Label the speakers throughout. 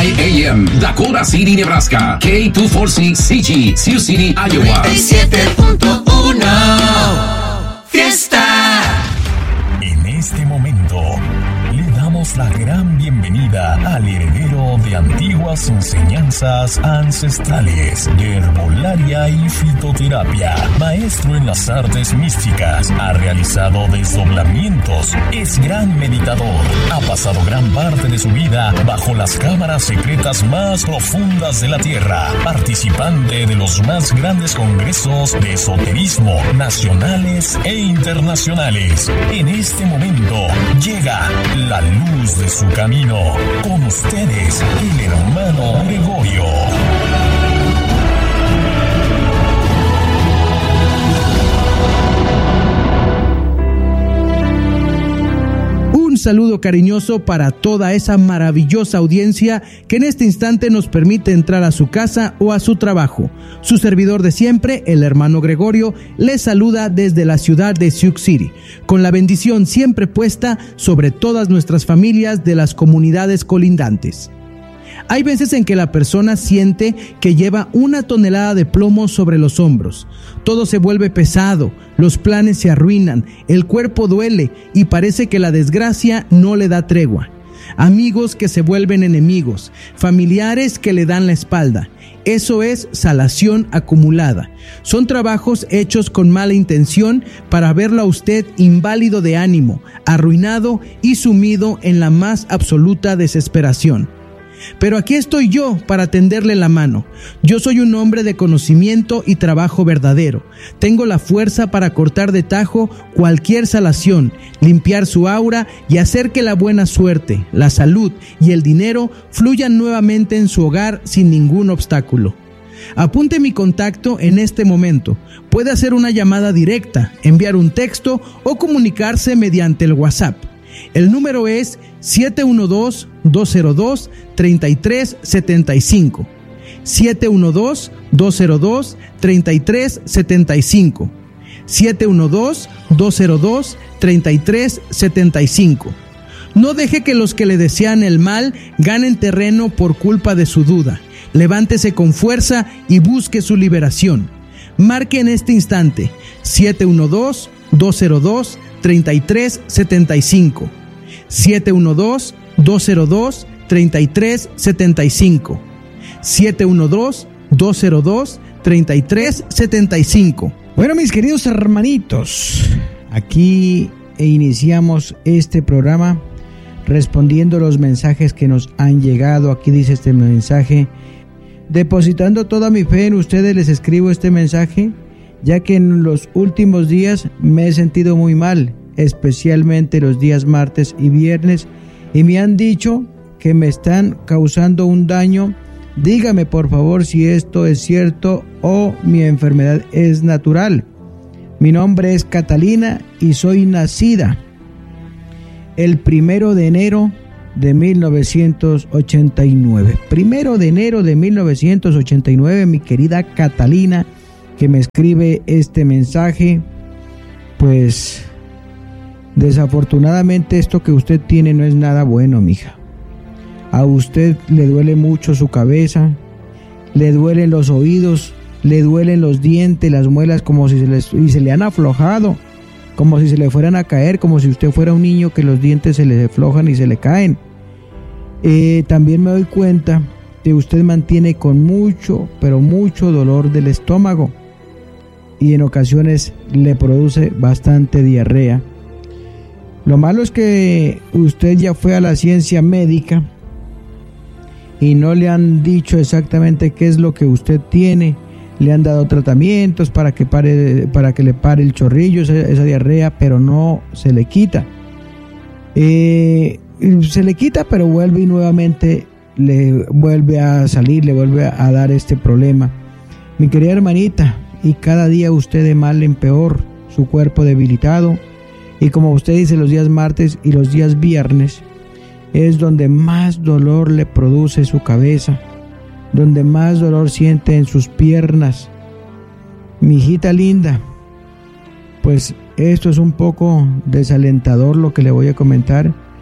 Speaker 1: AM, Dakota City, Nebraska. K246CG, Sioux City, Iowa.
Speaker 2: 97.1 Fiesta.
Speaker 3: En este momento le damos la gran bienvenida al heredero de antiguas enseñanzas ancestrales de herbolaria y fitoterapia, maestro en las artes místicas, ha realizado desdoblamientos, es gran meditador, ha pasado gran parte de su vida bajo las cámaras secretas más profundas de la tierra, participante de los más grandes congresos de esoterismo nacionales e internacionales. En este momento llega la luz de su camino. Con ustedes, el hermano Gregorio.
Speaker 4: Un saludo cariñoso para toda esa maravillosa audiencia que en este instante nos permite entrar a su casa o a su trabajo. Su servidor de siempre, el hermano Gregorio, les saluda desde la ciudad de Sioux City, con la bendición siempre puesta sobre todas nuestras familias de las comunidades colindantes. Hay veces en que la persona siente que lleva 1 tonelada de plomo sobre los hombros. Todo se vuelve pesado, los planes se arruinan, el cuerpo duele y parece que la desgracia no le da tregua. Amigos que se vuelven enemigos, familiares que le dan la espalda. Eso es salación acumulada. Son trabajos hechos con mala intención para verlo a usted inválido de ánimo, arruinado y sumido en la más absoluta desesperación. Pero aquí estoy yo para tenderle la mano. Yo soy un hombre de conocimiento y trabajo verdadero. Tengo la fuerza para cortar de tajo cualquier salación, limpiar su aura y hacer que la buena suerte, la salud y el dinero fluyan nuevamente en su hogar sin ningún obstáculo. Apunte mi contacto en este momento. Puede hacer una llamada directa, enviar un texto o comunicarse mediante el WhatsApp. El número es 712-202-3375. 712-202-3375. 712-202-3375. No deje que los que le desean el mal ganen terreno por culpa de su duda. Levántese con fuerza y busque su liberación. Marque en este instante 712-202-3375. 712-202-3375. 712-202-3375.
Speaker 5: Bueno, mis queridos hermanitos, aquí iniciamos este programa respondiendo los mensajes que nos han llegado. Aquí dice este mensaje: depositando toda mi fe en ustedes, les escribo este mensaje, ya que en los últimos días me he sentido muy mal, especialmente los días martes y viernes, y me han dicho que me están causando un daño. Dígame por favor si esto es cierto o mi enfermedad es natural. Mi nombre es Catalina y soy nacida el 1 de enero de 1989. 1 de enero de 1989, mi querida Catalina, que me escribe este mensaje. Pues desafortunadamente esto que usted tiene no es nada bueno, mija. A usted le duele mucho su cabeza, le duelen los oídos, le duelen los dientes, las muelas, como si se le han aflojado, como si se le fueran a caer, como si usted fuera un niño que los dientes se le aflojan y se le caen. También me doy cuenta que usted mantiene con mucho, pero mucho dolor del estómago y en ocasiones le produce bastante diarrea. Lo malo es que usted ya fue a la ciencia médica y no le han dicho exactamente qué es lo que usted tiene. Le han dado tratamientos para que le pare el chorrillo, esa diarrea, pero no se le quita. Se le quita, pero vuelve y nuevamente le vuelve a salir, le vuelve a dar este problema. Mi querida hermanita, y cada día usted de mal en peor, su cuerpo debilitado, y como usted dice, los días martes y los días viernes es donde más dolor le produce su cabeza, donde más dolor siente en sus piernas. Mi hijita linda, pues esto es un poco desalentador lo que le voy a comentar.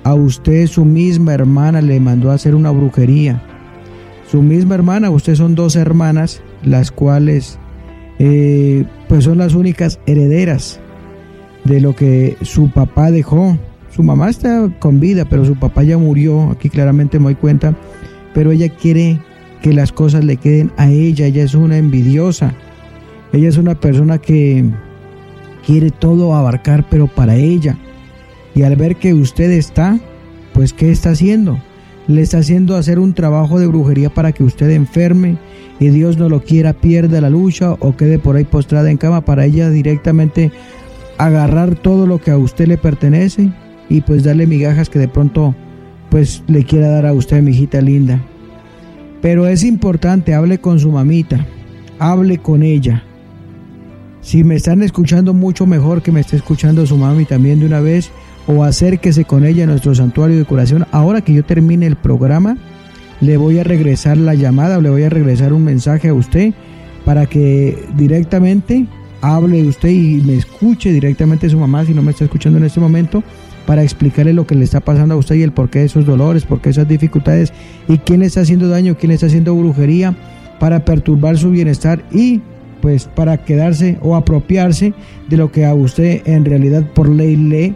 Speaker 5: a usted su misma hermana le mandó a hacer una brujería. Su misma hermana, ustedes son 2 hermanas, las cuales pues son las únicas herederas de lo que su papá dejó. Su mamá está con vida, pero su papá ya murió, aquí claramente me doy cuenta, pero ella quiere que las cosas le queden a ella. Ella es una envidiosa, ella es una persona que quiere todo abarcar, pero para ella. Y al ver que usted está, pues ¿qué está haciendo? Le está haciendo hacer un trabajo de brujería para que usted enferme y Dios no lo quiera, pierda la lucha o quede por ahí postrada en cama, para ella directamente agarrar todo lo que a usted le pertenece y pues darle migajas que de pronto pues le quiera dar a usted, mi hijita linda. Pero es importante, hable con su mamita, hable con ella. Si me están escuchando, mucho mejor que me esté escuchando su mami también de una vez, o acérquese con ella a nuestro santuario de curación. Ahora que yo termine el programa, le voy a regresar la llamada, o le voy a regresar un mensaje a usted para que directamente hable usted y me escuche directamente su mamá, si no me está escuchando en este momento, para explicarle lo que le está pasando a usted y el porqué de esos dolores, porqué de esas dificultades y quién le está haciendo daño, quién le está haciendo brujería para perturbar su bienestar y pues para quedarse o apropiarse de lo que a usted en realidad por ley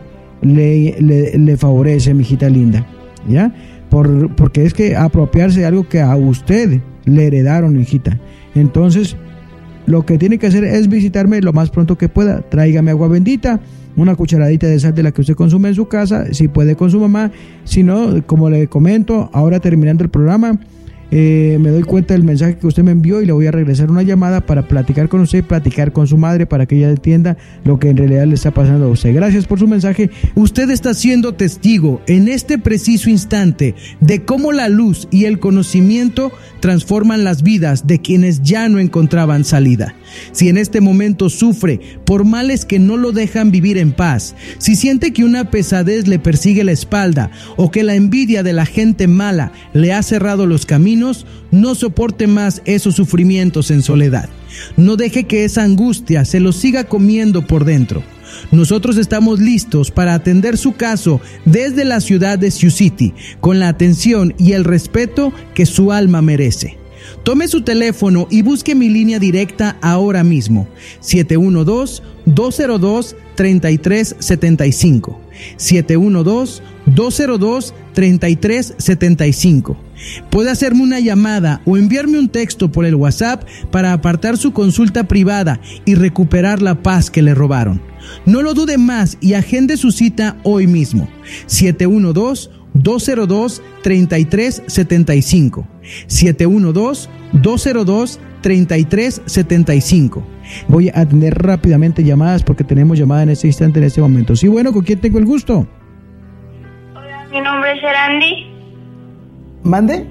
Speaker 5: le favorece, mi hijita linda, ¿ya? Porque es que apropiarse de algo que a usted le heredaron, hijita. Entonces, lo que tiene que hacer es visitarme lo más pronto que pueda. Tráigame agua bendita, una cucharadita de sal de la que usted consume en su casa, si puede con su mamá. Si no, como le comento, ahora terminando el programa, me doy cuenta del mensaje que usted me envió y le voy a regresar una llamada para platicar con usted, platicar con su madre para que ella entienda lo que en realidad le está pasando a usted. Gracias por su mensaje.
Speaker 4: Usted está siendo testigo en este preciso instante de cómo la luz y el conocimiento transforman las vidas de quienes ya no encontraban salida. Si en este momento sufre por males que no lo dejan vivir en paz, si siente que una pesadez le persigue la espalda o que la envidia de la gente mala le ha cerrado los caminos, no soporte más esos sufrimientos en soledad. No deje que esa angustia se lo siga comiendo por dentro. Nosotros estamos listos para atender su caso desde la ciudad de Sioux City, con la atención y el respeto que su alma merece. Tome su teléfono y busque mi línea directa ahora mismo, 712-202-3375, 712-202-3375. Puede hacerme una llamada o enviarme un texto por el WhatsApp para apartar su consulta privada y recuperar la paz que le robaron. No lo dude más y agende su cita hoy mismo, 712-202-3375, 712-202-3375.
Speaker 5: Voy a atender rápidamente llamadas porque tenemos llamada en este instante, en este momento. Sí, bueno, ¿con quién tengo el gusto?
Speaker 6: Hola, mi nombre es Erandi.
Speaker 5: ¿Mande?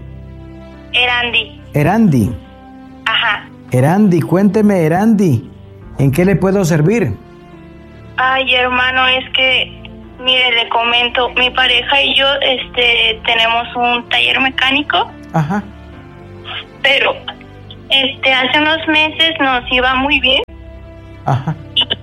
Speaker 5: Erandi.
Speaker 6: Ajá.
Speaker 5: Erandi, cuénteme, Erandi, ¿en qué le puedo servir?
Speaker 6: Ay, hermano, es que, mire, le comento, mi pareja y yo, tenemos un taller mecánico.
Speaker 5: Ajá.
Speaker 6: Pero, hace unos meses nos iba muy bien.
Speaker 5: Ajá.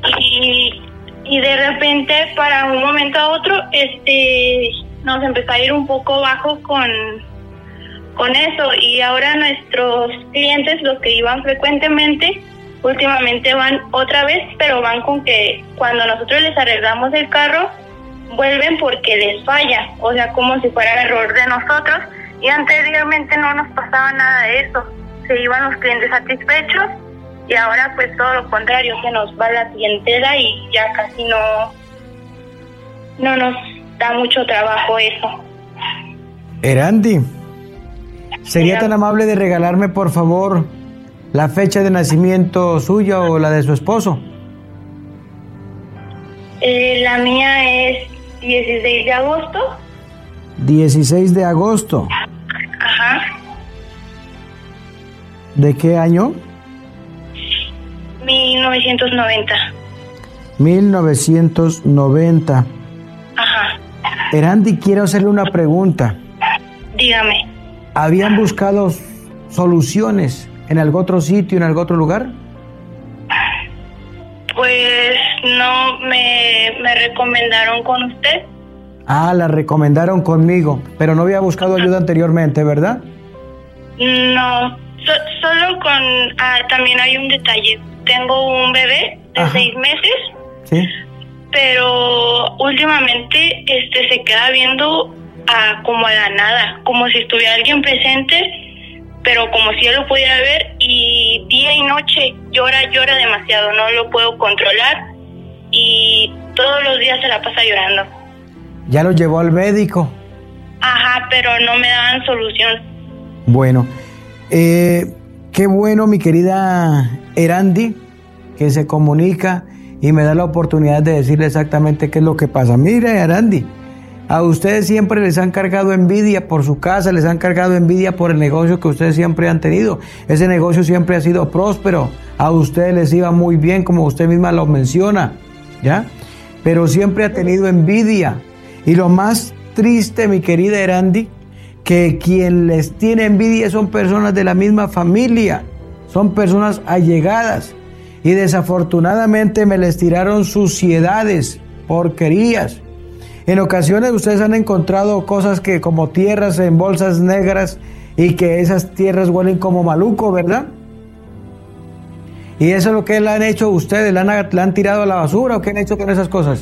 Speaker 6: Y de repente, para un momento a otro, nos empezó a ir un poco bajo con eso. Y ahora nuestros clientes, los que iban frecuentemente, últimamente van otra vez, pero van con que cuando nosotros les arreglamos el carro, vuelven porque les falla, o sea, como si fuera error de nosotros. Y anteriormente no nos pasaba nada de eso, se iban los clientes satisfechos, y ahora pues todo lo contrario, se nos va la clientela y ya casi no nos da mucho trabajo eso.
Speaker 5: Erandi, ¿sería tan amable de regalarme por favor la fecha de nacimiento suya o la de su esposo?
Speaker 6: La mía es 16 de agosto.
Speaker 5: 16 de agosto.
Speaker 6: Ajá.
Speaker 5: ¿De qué año?
Speaker 6: 1990.
Speaker 5: 1990.
Speaker 6: Ajá.
Speaker 5: Erandi, quiero hacerle una pregunta.
Speaker 6: Dígame.
Speaker 5: ¿Habían buscado soluciones en algún otro sitio, en algún otro lugar?
Speaker 6: Pues no, me recomendaron con usted.
Speaker 5: Ah, la recomendaron conmigo, pero no había buscado ayuda anteriormente, ¿verdad?
Speaker 6: No, solo con... también hay un detalle. Tengo un bebé de 6 meses.
Speaker 5: Sí.
Speaker 6: Pero últimamente se queda viendo como a la nada, como si estuviera alguien presente, pero como si él lo pudiera ver, y día y noche llora demasiado, no lo puedo controlar y todos los días se la pasa llorando.
Speaker 5: ¿Ya lo llevó al médico?
Speaker 6: Ajá, pero no me daban solución.
Speaker 5: Bueno, qué bueno, mi querida Erandi, que se comunica y me da la oportunidad de decirle exactamente qué es lo que pasa. Mire, Erandi, a ustedes siempre les han cargado envidia por su casa, les han cargado envidia por el negocio que ustedes siempre han tenido. Ese negocio siempre ha sido próspero, a ustedes les iba muy bien, como usted misma lo menciona, ¿ya? Pero siempre ha tenido envidia. Y lo más triste, mi querida Erandi, que quien les tiene envidia son personas de la misma familia, son personas allegadas. Y desafortunadamente me les tiraron suciedades, porquerías. En ocasiones ustedes han encontrado cosas que como tierras en bolsas negras y que esas tierras huelen como maluco, ¿verdad? Y eso es lo que le han hecho ustedes, ¿la han tirado a la basura o qué han hecho con esas cosas?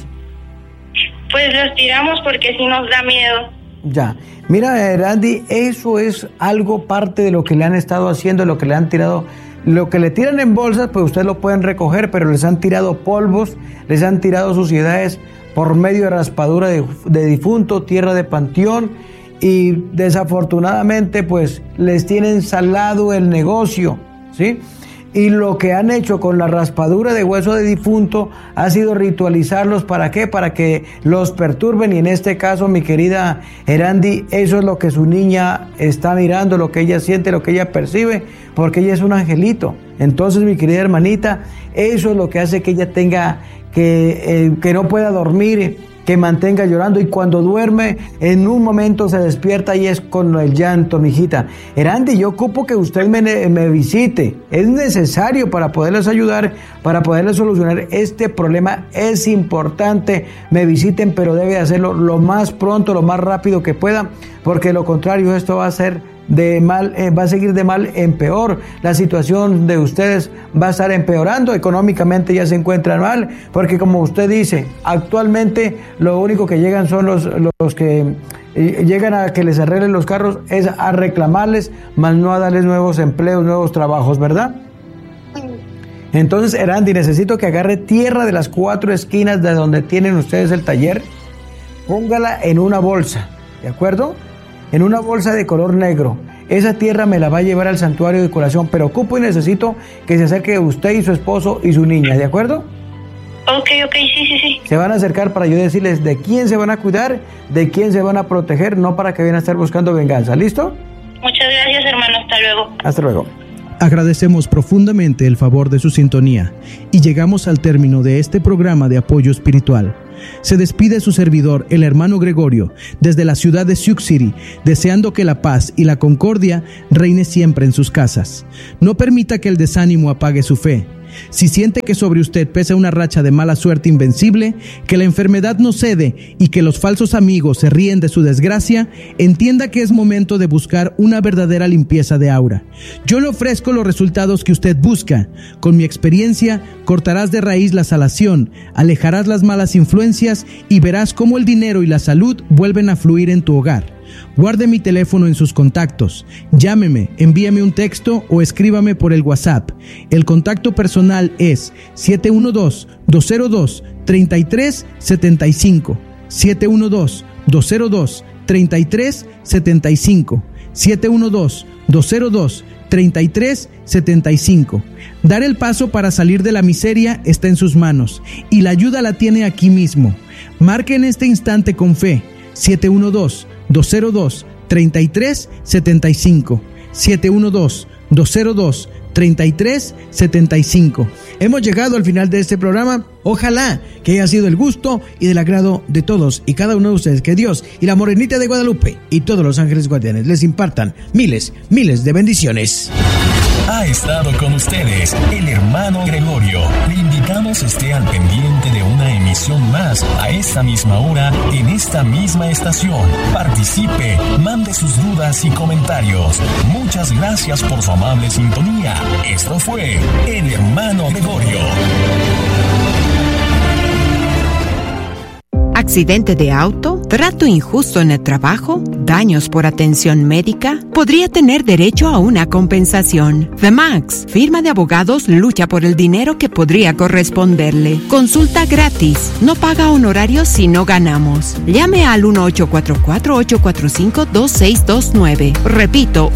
Speaker 6: Pues los tiramos porque sí nos da miedo.
Speaker 5: Ya, mira, Randy, eso es algo parte de lo que le han estado haciendo, lo que le han tirado. Lo que le tiran en bolsas, pues ustedes lo pueden recoger, pero les han tirado polvos, les han tirado suciedades por medio de raspadura de difunto, tierra de panteón, y desafortunadamente pues les tienen salado el negocio, ¿sí? Y lo que han hecho con la raspadura de hueso de difunto ha sido ritualizarlos. ¿Para qué? Para que los perturben. Y en este caso, mi querida Erandi, eso es lo que su niña está mirando, lo que ella siente, lo que ella percibe, porque ella es un angelito. Entonces, mi querida hermanita, eso es lo que hace que ella tenga que no pueda dormir, que mantenga llorando, y cuando duerme, en un momento se despierta y es con el llanto, mijita. Erandi, yo ocupo que usted me visite. Es necesario para poderles ayudar, para poderles solucionar este problema. Es importante, me visiten, pero debe hacerlo lo más pronto, lo más rápido que pueda, porque de lo contrario esto va a ser va a seguir de mal en peor. La situación de ustedes va a estar empeorando, económicamente ya se encuentran mal, porque como usted dice, actualmente lo único que llegan son los que llegan a que les arreglen los carros, es a reclamarles, más no a darles nuevos empleos, nuevos trabajos, ¿verdad? Entonces, Erandi, necesito que agarre tierra de las 4 esquinas de donde tienen ustedes el taller, póngala en una bolsa, ¿de acuerdo? En una bolsa de color negro. Esa tierra me la va a llevar al santuario de curación, pero ocupo y necesito que se acerque usted y su esposo y su niña, ¿de acuerdo?
Speaker 6: Ok, sí.
Speaker 5: Se van a acercar para yo decirles de quién se van a cuidar, de quién se van a proteger, no para que vayan a estar buscando venganza. ¿Listo?
Speaker 6: Muchas gracias, hermano. Hasta luego.
Speaker 5: Hasta luego.
Speaker 4: Agradecemos profundamente el favor de su sintonía y llegamos al término de este programa de apoyo espiritual. Se despide su servidor, el hermano Gregorio, desde la ciudad de Sioux City, deseando que la paz y la concordia reine siempre en sus casas. No permita que el desánimo apague su fe. Si siente que sobre usted pesa una racha de mala suerte invencible, que la enfermedad no cede y que los falsos amigos se ríen de su desgracia, entienda que es momento de buscar una verdadera limpieza de aura. Yo le ofrezco los resultados que usted busca. Con mi experiencia, cortarás de raíz la salación, alejarás las malas influencias y verás cómo el dinero y la salud vuelven a fluir en tu hogar. Guarde mi teléfono en sus contactos. Llámeme, envíame un texto o escríbame por el WhatsApp. El contacto personal es 712-202-3375. 712-202-3375. 712-202-3375. Dar el paso para salir de la miseria está en sus manos y la ayuda la tiene aquí mismo. Marque en este instante con fe 712-202-3375. 712-202-3375. Hemos llegado al final de este programa. Ojalá que haya sido el gusto y del agrado de todos y cada uno de ustedes. Que Dios y la Morenita de Guadalupe y todos los ángeles guardianes les impartan miles de bendiciones.
Speaker 3: Ha estado con ustedes el hermano Gregorio. Le invitamos esté al pendiente de una emisión más a esta misma hora en esta misma estación. Participe, mande sus dudas y comentarios. Muchas gracias por su amable sintonía. Esto fue el hermano Gregorio.
Speaker 7: ¿Accidente de auto? ¿Trato injusto en el trabajo? ¿Daños por atención médica? Podría tener derecho a una compensación. The Max, firma de abogados, lucha por el dinero que podría corresponderle. Consulta gratis. No paga honorarios si no ganamos. Llame al 1-844-845-2629. Repito,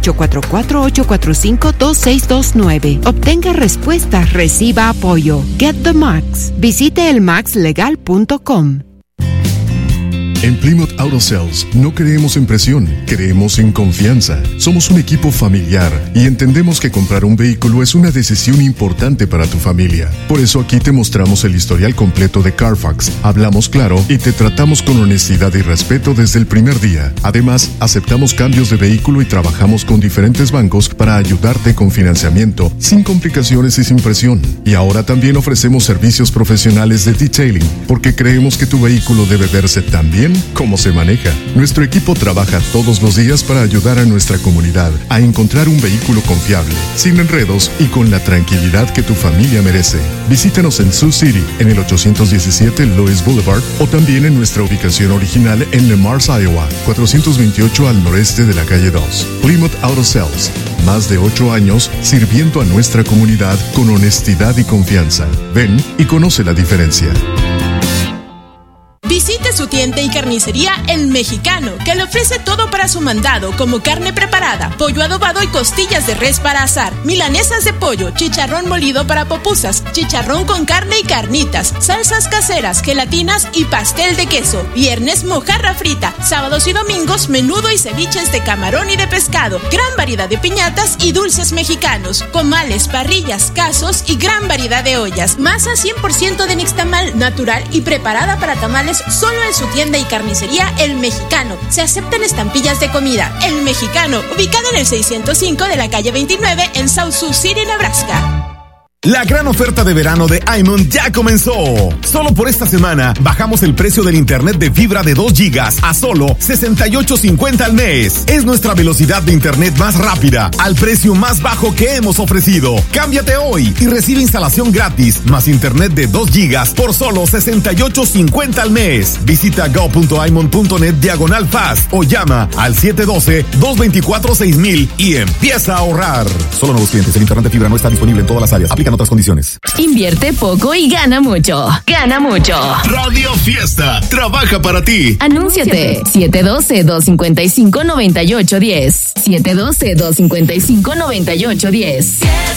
Speaker 7: 1-844-845-2629. Obtenga respuestas, reciba apoyo. Get the Max. Visite elmaxlegal.com.
Speaker 8: En Plymouth Auto Sales no creemos en presión, creemos en confianza. Somos un equipo familiar y entendemos que comprar un vehículo es una decisión importante para tu familia. Por eso aquí te mostramos el historial completo de Carfax, hablamos claro y te tratamos con honestidad y respeto desde el primer día. Además, aceptamos cambios de vehículo y trabajamos con diferentes bancos para ayudarte con financiamiento, sin complicaciones y sin presión. Y ahora también ofrecemos servicios profesionales de detailing, porque creemos que tu vehículo debe verse tan bien cómo se maneja. Nuestro equipo trabaja todos los días para ayudar a nuestra comunidad a encontrar un vehículo confiable, sin enredos y con la tranquilidad que tu familia merece. Visítanos en Sioux City, en el 817 Louis Boulevard, o también en nuestra ubicación original en Le Mars, Iowa, 428 al noreste de la calle 2. Plymouth Auto Sales, más de 8 años sirviendo a nuestra comunidad con honestidad y confianza. Ven y conoce la diferencia.
Speaker 9: Visite su tienda y carnicería El Mexicano, que le ofrece todo para su mandado, como carne preparada, pollo adobado y costillas de res para asar, milanesas de pollo, chicharrón molido para pupusas, chicharrón con carne y carnitas, salsas caseras, gelatinas y pastel de queso. Viernes, mojarra frita. Sábados y domingos, menudo y ceviches de camarón y de pescado. Gran variedad de piñatas y dulces mexicanos, comales, parrillas, casos y gran variedad de ollas. Masa 100% de nixtamal, natural y preparada para tamales, solo en su tienda y carnicería El Mexicano. Se aceptan estampillas de comida. El Mexicano, ubicado en el 605 de la calle 29 en South Sioux City, Nebraska.
Speaker 10: La gran oferta de verano de iMont ya comenzó. Solo por esta semana bajamos el precio del internet de fibra de 2 gigas a solo $68.50 al mes. Es nuestra velocidad de internet más rápida al precio más bajo que hemos ofrecido. Cámbiate hoy y recibe instalación gratis más internet de 2 gigas por solo $68.50 al mes. Visita go.imont.net/fast o llama al 712-224-6000 y empieza a ahorrar. Solo nuevos clientes. El internet de fibra no está disponible en todas las áreas. Aplican otras condiciones.
Speaker 11: Invierte poco y gana mucho. Gana mucho.
Speaker 3: Radio Fiesta trabaja para ti.
Speaker 11: Anúnciate. 712-255-9810. 712-255-9810.